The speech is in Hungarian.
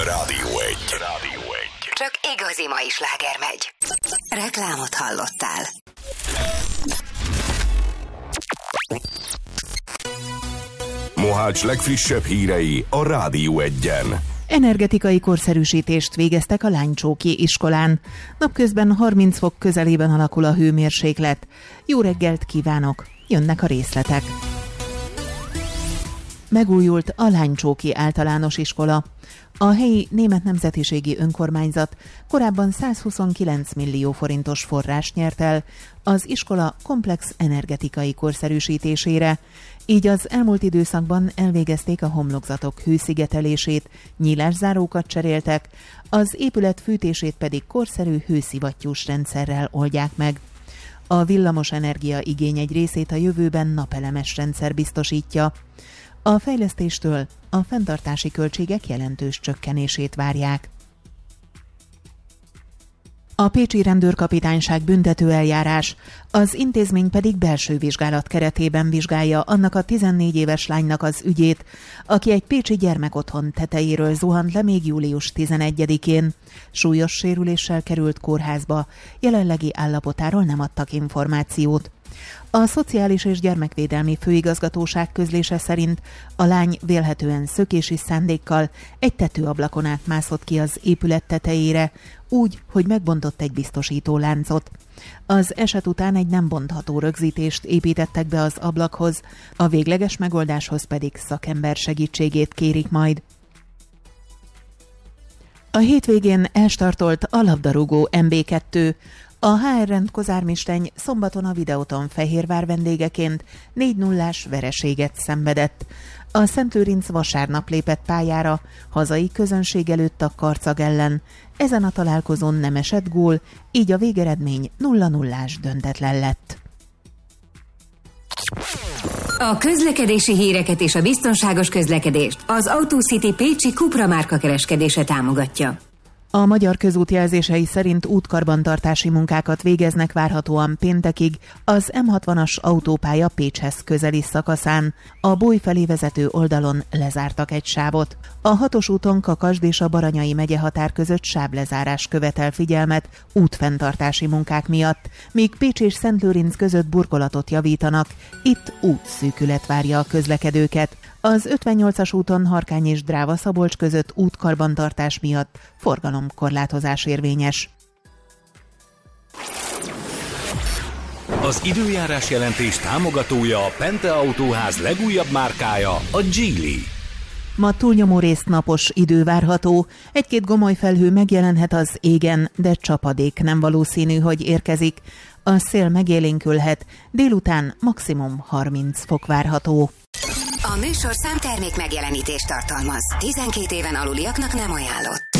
Rádió 1. Csak igazi mai sláger megy. Reklámot hallottál. Mohács legfrissebb hírei a Rádió 1-en. Energetikai korszerűsítést végeztek a Lánycsóki iskolán. Napközben 30 fok közelében alakul a hőmérséklet. Jó reggelt kívánok! Jönnek a részletek. Megújult a Lánycsóki általános iskola. A helyi német nemzetiségi önkormányzat korábban 129 millió forintos forrást nyert el az iskola komplex energetikai korszerűsítésére. Így az elmúlt időszakban elvégezték a homlokzatok hőszigetelését, nyílászárókat cseréltek, az épület fűtését pedig korszerű hőszivattyús rendszerrel oldják meg. A villamos energia igény egy részét a jövőben napelemes rendszer biztosítja. A fejlesztéstől a fenntartási költségek jelentős csökkenését várják. A pécsi rendőrkapitányság büntetőeljárás, az intézmény pedig belső vizsgálat keretében vizsgálja annak a 14 éves lánynak az ügyét, aki egy pécsi gyermekotthon tetejéről zuhant le még július 11-én. Súlyos sérüléssel került kórházba, jelenlegi állapotáról nem adtak információt. A Szociális és Gyermekvédelmi Főigazgatóság közlése szerint a lány vélhetően szökési szándékkal egy tetőablakon át mászott ki az épület tetejére, úgy, hogy megbontott egy biztosító láncot. Az eset után egy nem bontható rögzítést építettek be az ablakhoz, a végleges megoldáshoz pedig szakember segítségét kérik majd. A hétvégén elstartolt a labdarúgó MB2. A HR Rend Kozármisteny szombaton a Videóton Fehérvár vendégeként 4-0-ás vereséget szenvedett. A Szentlőrinc vasárnap lépett pályára, hazai közönség előtt a Karcag ellen. Ezen a találkozón nem esett gól, így a végeredmény 0-0-ás döntetlen lett. A közlekedési híreket és a biztonságos közlekedést az AutoCity Pécsi Cupra márka kereskedése támogatja. A Magyar Közútjelzései szerint útkarbantartási munkákat végeznek várhatóan péntekig az M60-as autópálya Pécshez közeli szakaszán. A Bój felé vezető oldalon lezártak egy sávot. A 6-os úton Kakasd és a Baranyai megye határ között sávlezárás követel figyelmet útfenntartási munkák miatt, míg Pécs és Szentlőrinc között burkolatot javítanak. Itt útszűkület várja a közlekedőket. Az 58-as úton Harkány és Dráva-Szabolcs között útkarbantartás miatt forgalomkorlátozás érvényes. Az időjárás jelentés támogatója a Pente Autóház legújabb márkája, a Geely. Ma túlnyomó részt napos idő várható, egy-két gomoly felhő megjelenhet az égen, de csapadék nem valószínű, hogy érkezik. A szél megélénkülhet, délután maximum 30 fok várható. A műsorszám termék megjelenítést tartalmaz. 12 éven aluliaknak nem ajánlott.